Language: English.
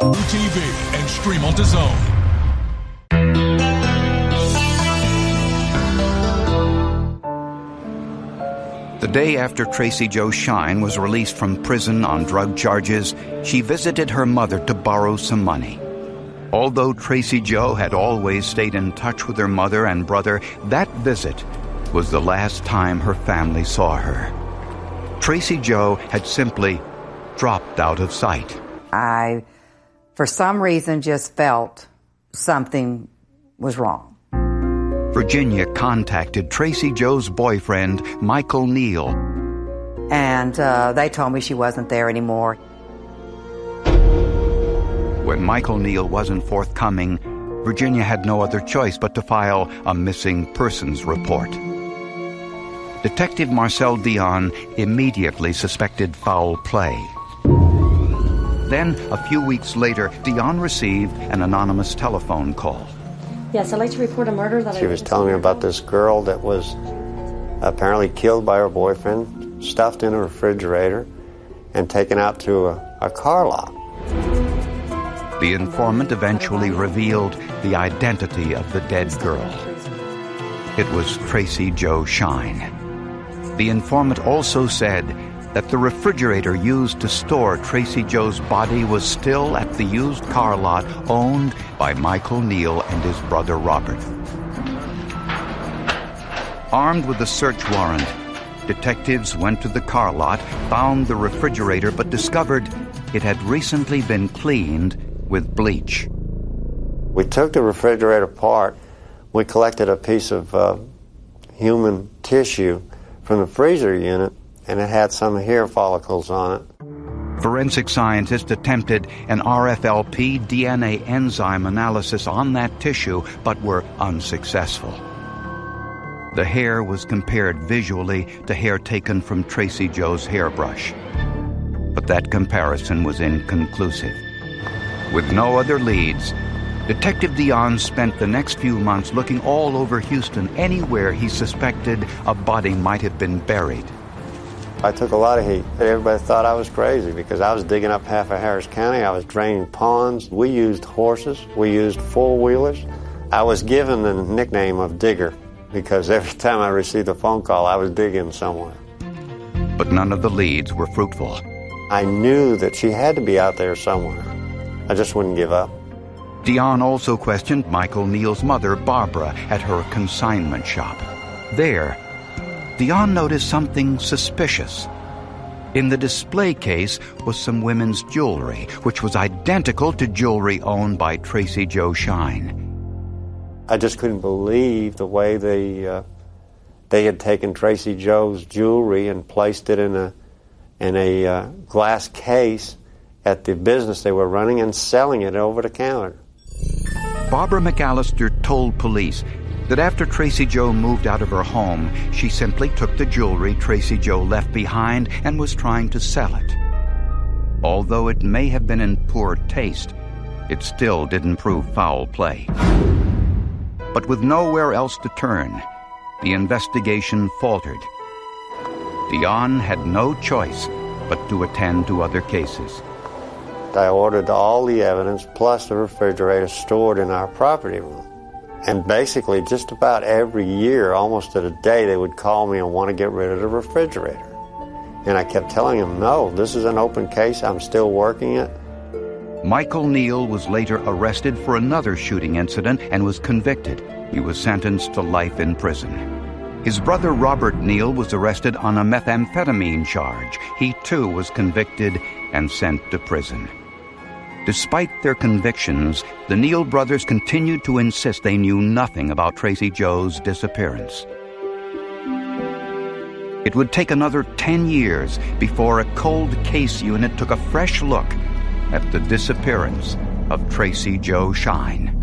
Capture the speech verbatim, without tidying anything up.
T V and stream on DAZN. The day after Tracy Jo Shine was released from prison on drug charges, she visited her mother to borrow some money. Although Tracy Jo had always stayed in touch with her mother and brother, that visit was the last time her family saw her. Tracy Jo had simply dropped out of sight. I, for some reason, just felt something was wrong. Virginia contacted Tracy Jo's boyfriend, Michael Neal. And uh, they told me she wasn't there anymore. When Michael Neal wasn't forthcoming, Virginia had no other choice but to file a missing persons report. Detective Marcel Dion immediately suspected foul play. Then, a few weeks later, Dion received an anonymous telephone call. Yes, I'd like to report a murder that I... She was telling me about this girl that was apparently killed by her boyfriend, stuffed in a refrigerator, and taken out to a, a car lot. The informant eventually revealed the identity of the dead girl. It was Tracy Jo Shine. The informant also said that the refrigerator used to store Tracy Jo's body was still at the used car lot owned by Michael Neal and his brother Robert. Armed with a search warrant, detectives went to the car lot, found the refrigerator, but discovered it had recently been cleaned with bleach. We took the refrigerator apart. We collected a piece of uh, human tissue from the freezer unit, and it had some hair follicles on it. Forensic scientists attempted an R F L P D N A enzyme analysis on that tissue, but were unsuccessful. The hair was compared visually to hair taken from Tracy Jo's hairbrush. But that comparison was inconclusive. With no other leads, Detective Dion spent the next few months looking all over Houston, anywhere he suspected a body might have been buried. I took a lot of heat. Everybody thought I was crazy because I was digging up half of Harris County. I was draining ponds. We used horses. We used four-wheelers. I was given the nickname of Digger because every time I received a phone call, I was digging somewhere. But none of the leads were fruitful. I knew that she had to be out there somewhere. I just wouldn't give up. Dion also questioned Michael Neal's mother, Barbara, at her consignment shop. There, Dion noticed something suspicious. In the display case was some women's jewelry, which was identical to jewelry owned by Tracy Jo Shine. I just couldn't believe the way they uh, they had taken Tracy Jo's jewelry and placed it in a in a uh, glass case at the business they were running and selling it over the counter. Barbara McAllister told police that after Tracy Jo moved out of her home, she simply took the jewelry Tracy Jo left behind and was trying to sell it. Although it may have been in poor taste, it still didn't prove foul play. But with nowhere else to turn, the investigation faltered. Dion had no choice but to attend to other cases. I ordered all the evidence plus the refrigerator stored in our property room. And basically, just about every year, almost at a day, they would call me and want to get rid of the refrigerator. And I kept telling them, no, this is an open case. I'm still working it. Michael Neal was later arrested for another shooting incident and was convicted. He was sentenced to life in prison. His brother Robert Neal was arrested on a methamphetamine charge. He too was convicted and sent to prison. Despite their convictions, the Neal brothers continued to insist they knew nothing about Tracy Jo's disappearance. It would take another ten years before a cold case unit took a fresh look at the disappearance of Tracy Jo Shine.